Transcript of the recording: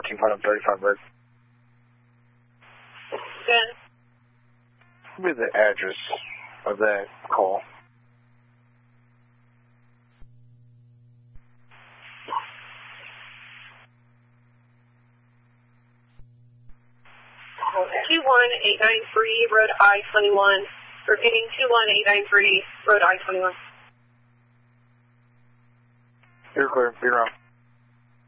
13.35 bird. Good. What would be the address of that call? $21893 Road I-21. Repeating, 21893 Road I-21. You're clear. Be wrong.